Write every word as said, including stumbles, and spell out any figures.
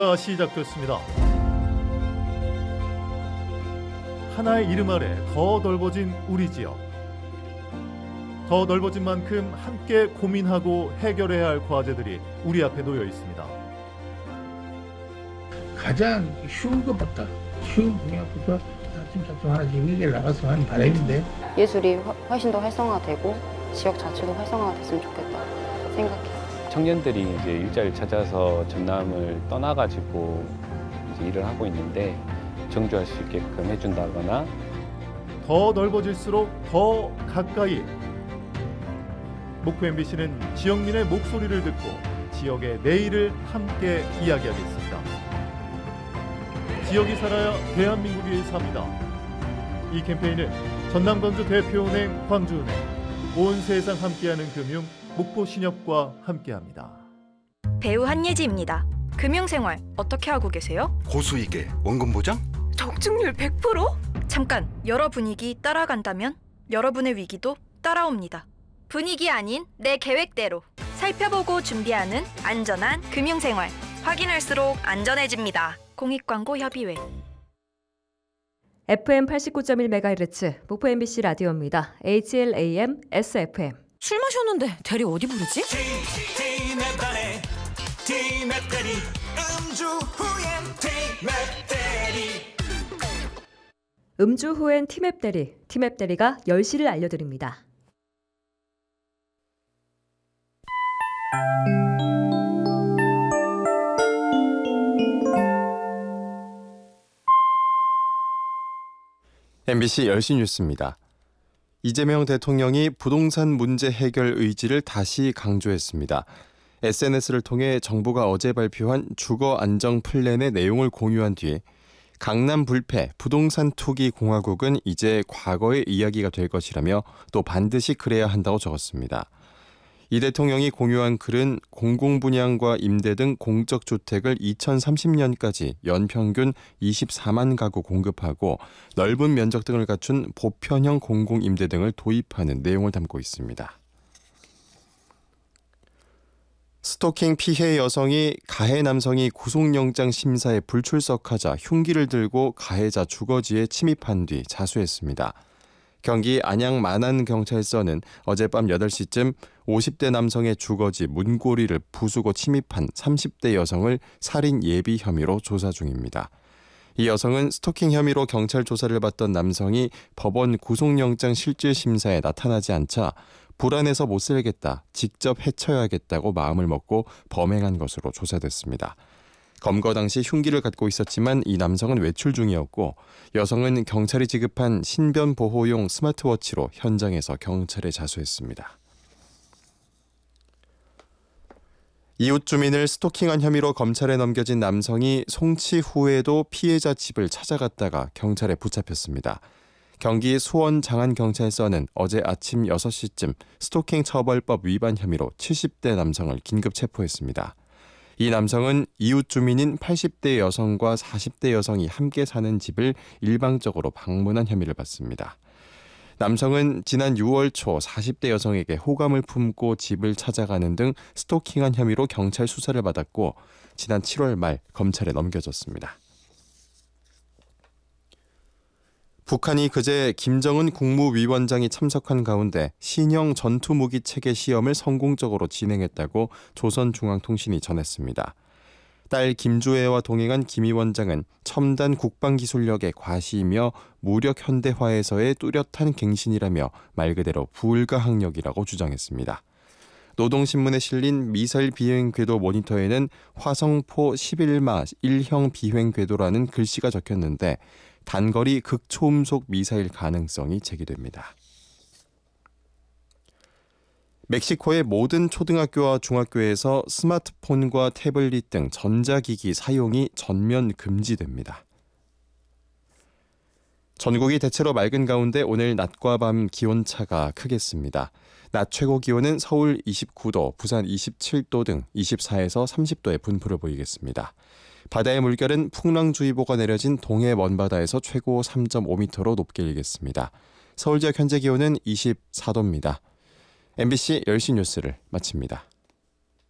시작됐습니다. 하나의 이름 아래 더 넓어진 우리 지역. 더 넓어진 만큼 함께 고민하고 해결해야 할 과제들이 우리 앞에 놓여 있습니다. 가장 쉬운 것부터 쉬운 분야부터 차츰차츰 하나씩 해결 나갔으면 하는 바람인데, 예술이 훨씬 더 활성화되고 지역 자체도 활성화가 됐으면 좋겠다 생각해요. 청년들이 이제 일자리를 찾아서 전남을 떠나가지고 이제 일을 하고 있는데 정주할 수 있게끔 해준다거나, 더 넓어질수록 더 가까이. 목포 엠비씨는 지역민의 목소리를 듣고 지역의 내일을 함께 이야기하겠습니다. 지역이 살아야 대한민국이 삽니다. 이 캠페인은 전남건주 대표은행, 광주은행, 온 세상 함께하는 금융, 목포신협과 함께합니다. 배우 한예지입니다. 금융생활 어떻게 하고 계세요? 고수익에 원금 보장? 적중률 백 퍼센트? 잠깐, 여러 분위기 따라간다면 여러분의 위기도 따라옵니다. 분위기 아닌 내 계획대로 살펴보고 준비하는 안전한 금융생활. 확인할수록 안전해집니다. 공익광고협의회. 에프엠 팔십구 점 일 메가헤르츠 목포 엠비씨 라디오입니다. 에이치엘에이엠 에스에프엠. 술 마셨는데 대리 어디 부르지? 음주 후엔 티맵 대리, 티맵 대리가 열 시를 알려드립니다. 엠비씨 열 시 뉴스입니다. 이재명 대통령이 부동산 문제 해결 의지를 다시 강조했습니다. 에스엔에스를 통해 정부가 어제 발표한 주거 안정 플랜의 내용을 공유한 뒤 강남 불패 부동산 투기 공화국은 이제 과거의 이야기가 될 것이라며 또 반드시 그래야 한다고 적었습니다. 이 대통령이 공유한 글은 공공분양과 임대 등 공적주택을 이천삼십 년까지 연평균 이십사만 가구 공급하고 넓은 면적 등을 갖춘 보편형 공공임대 등을 도입하는 내용을 담고 있습니다. 스토킹 피해 여성이 가해 남성이 구속영장 심사에 불출석하자 흉기를 들고 가해자 주거지에 침입한 뒤 자수했습니다. 경기 안양 만안경찰서는 어젯밤 여덟 시쯤 오십 대 남성의 주거지 문고리를 부수고 침입한 삼십 대 여성을 살인 예비 혐의로 조사 중입니다. 이 여성은 스토킹 혐의로 경찰 조사를 받던 남성이 법원 구속영장 실질심사에 나타나지 않자 불안해서 못 살겠다, 직접 해쳐야겠다고 마음을 먹고 범행한 것으로 조사됐습니다. 검거 당시 흉기를 갖고 있었지만 이 남성은 외출 중이었고 여성은 경찰이 지급한 신변 보호용 스마트워치로 현장에서 경찰에 자수했습니다. 이웃 주민을 스토킹한 혐의로 검찰에 넘겨진 남성이 송치 후에도 피해자 집을 찾아갔다가 경찰에 붙잡혔습니다. 경기 수원 장안경찰서는 어제 아침 여섯 시쯤 스토킹 처벌법 위반 혐의로 칠십 대 남성을 긴급 체포했습니다. 이 남성은 이웃 주민인 팔십 대 여성과 사십 대 여성이 함께 사는 집을 일방적으로 방문한 혐의를 받습니다. 남성은 지난 유월 초 사십 대 여성에게 호감을 품고 집을 찾아가는 등 스토킹한 혐의로 경찰 수사를 받았고 지난 칠월 말 검찰에 넘겨졌습니다. 북한이 그제 김정은 국무위원장이 참석한 가운데 신형 전투무기 체계 시험을 성공적으로 진행했다고 조선중앙통신이 전했습니다. 딸 김주애와 동행한 김 위원장은 첨단 국방기술력의 과시이며 무력 현대화에서의 뚜렷한 갱신이라며 말 그대로 불가항력이라고 주장했습니다. 노동신문에 실린 미사일 비행 궤도 모니터에는 화성포 십일마 일형 비행 궤도라는 글씨가 적혔는데 단거리 극초음속 미사일 가능성이 제기됩니다. 멕시코의 모든 초등학교와 중학교에서 스마트폰과 태블릿 등 전자기기 사용이 전면 금지됩니다. 전국이 대체로 맑은 가운데 오늘 낮과 밤 기온차가 크겠습니다. 낮 최고 기온은 서울 이십구 도, 부산 이십칠 도 등 이십사에서 삼십 도의 분포를 보이겠습니다. 바다의 물결은 풍랑주의보가 내려진 동해 먼바다에서 최고 삼 점 오 미터로 높게 일겠습니다. 서울 지역 현재 기온은 이십사 도입니다. 엠비씨 열 시 뉴스를 마칩니다.